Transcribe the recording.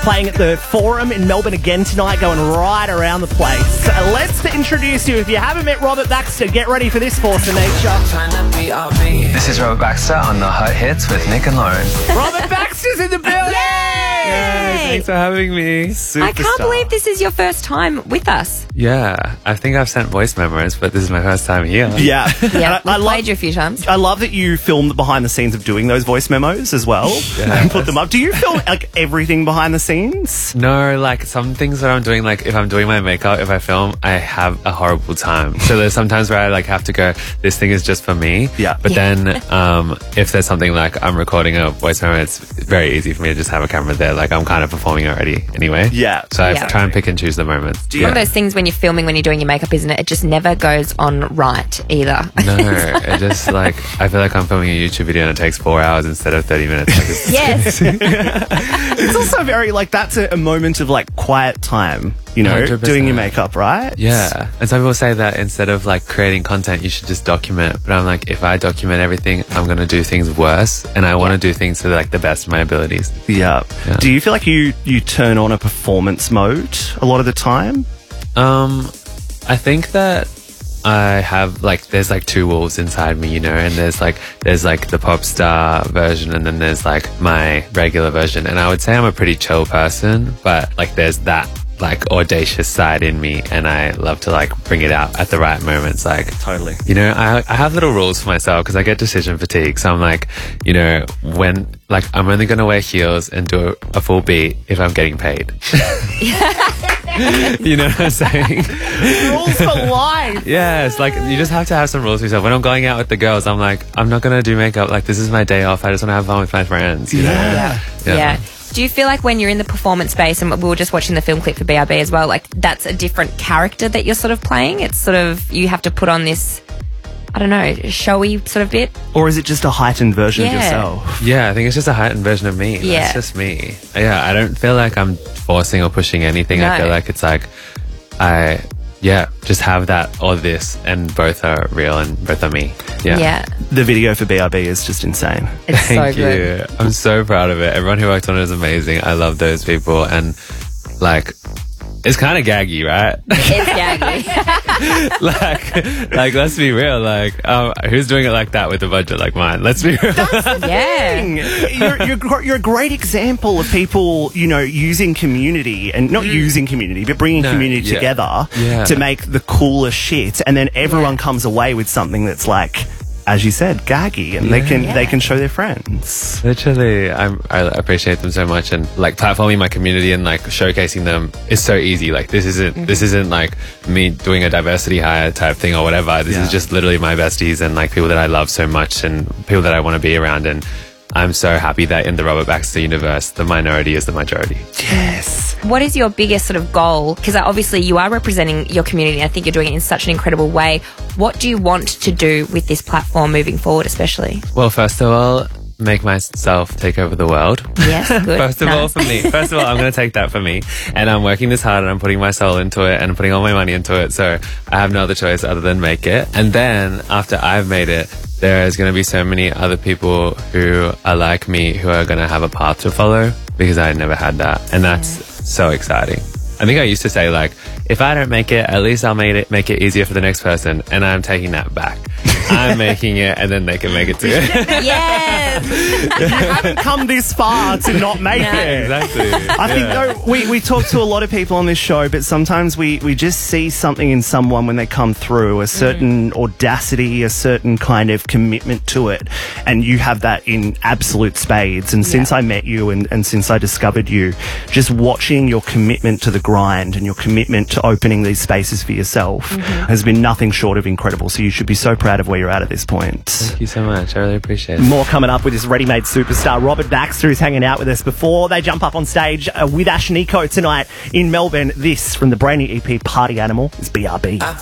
playing at the Forum in Melbourne again tonight, going right around the place. Let's introduce you. If you haven't met Robert Baxter, get ready for this force of nature. This is Robert Baxter on the Hot Hits with Nick and Lauren. Robert Baxter's in the building! Yay! Thanks for having me. Superstar. I can't believe this is your first time with us. Yeah, I think I've sent voice memos, but this is my first time here. Yeah. Yeah, I we've played you a few times. I love that you film the behind the scenes of doing those voice memos as well and put them up. Do you film like everything behind the scenes? No, like some things that I'm doing, like if I'm doing my makeup, if I film, I have a horrible time. So there's sometimes where I like have to go, this thing is just for me. Yeah. But then if there's something like I'm recording a voice memo, it's very easy for me to just have a camera there. Like I'm kind of performing already anyway. Yeah. So I try and pick and choose the moments. One of those things when you're filming, when you're doing your makeup, isn't it? It just never goes on right either. No, it just like, I feel like I'm filming a YouTube video and it takes 4 hours instead of 30 minutes. Like, Yes. It's also very like that's a moment of like quiet time, you know, 100%. doing your makeup, right? Yeah. And some people say that instead of like creating content, you should just document. But I'm like, if I document everything, I'm going to do things worse. And I want to do things to like the best of my abilities. Yeah. Do you feel like you turn on a performance mode a lot of the time? I think that I have like, there's like two wolves inside me, you know, and there's like the pop star version and then there's like my regular version. And I would say I'm a pretty chill person, but like there's that like audacious side in me and I love to like bring it out at the right moments. Like Totally. you know, I have little rules for myself because I get decision fatigue. So I'm like, you know, when like I'm only going to wear heels and do a full beat if I'm getting paid. You know what I'm saying? Rules for life. Yeah, it's like you just have to have some rules for yourself. When I'm going out with the girls, I'm like, I'm not going to do makeup. Like this is my day off. I just want to have fun with my friends. You know? Yeah. Do you feel like when you're in the performance space, and we were just watching the film clip for BRB as well, like that's a different character that you're sort of playing? It's sort of, you have to put on this, I don't know, showy sort of bit? Or is it just a heightened version of yourself? Yeah, I think it's just a heightened version of me. Yeah. That's just me. Yeah, I don't feel like I'm forcing or pushing anything. No. I feel like it's like just have that or this, and both are real and both are me. Yeah. The video for BRB is just insane. It's Thank so good. you. I'm so proud of it. Everyone who worked on it is amazing. I love those people, and like, it's kind of gaggy, right? It's gaggy. like let's be real. Like, who's doing it like that with a budget like mine? Let's be real. Yeah. You're a great example of people, you know, using community and not using community, but bringing community together to make the coolest shit, and then everyone comes away with something that's like, as you said, gaggy, and they can show their friends. Literally, I appreciate them so much, and like platforming my community and like showcasing them is so easy. Like this isn't like me doing a diversity hire type thing or whatever. This is just literally my besties and like people that I love so much and people that I want to be around. And I'm so happy that in the Robert Baxter universe, the minority is the majority. Yes. What is your biggest sort of goal? Because obviously you are representing your community. I think you're doing it in such an incredible way. What do you want to do with this platform moving forward, especially? Well, first of all, make myself take over the world. Yes, good. First of all, for me. First of all, I'm going to take that for me. And I'm working this hard and I'm putting my soul into it and I'm putting all my money into it. So I have no other choice other than make it. And then after I've made it, there is going to be so many other people who are like me who are going to have a path to follow because I never had that. And that's so exciting. I think I used to say like, if I don't make it, at least I'll make it easier for the next person. And I'm taking that back. I'm making it and then they can make it too. Yes. You haven't come this far to not make it. Exactly. I think though, we talk to a lot of people on this show, but sometimes we just see something in someone when they come through, a certain audacity, a certain kind of commitment to it. And you have that in absolute spades. And since I met you and since I discovered you, just watching your commitment to the grind and your commitment to opening these spaces for yourself has been nothing short of incredible. So you should be so proud of where you're at this point. Thank you so much. I really appreciate it. More coming up with this ready-made superstar, Robert Baxter, who's hanging out with us before they jump up on stage with Ashniko tonight in Melbourne. This from the brand new EP Party Animal is BRB.